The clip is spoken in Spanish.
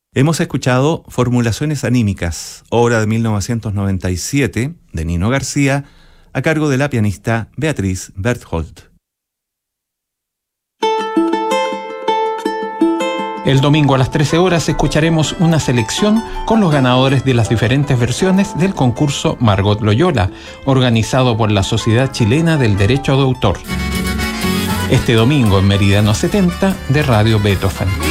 Hemos escuchado Formulaciones Anímicas, obra de 1997 de Nino García, a cargo de la pianista Beatriz Berthold. El domingo a las 13 horas escucharemos una selección con los ganadores de las diferentes versiones del concurso Margot Loyola, organizado por la Sociedad Chilena del Derecho de Autor. Este domingo en Meridiano 70 de Radio Beethoven.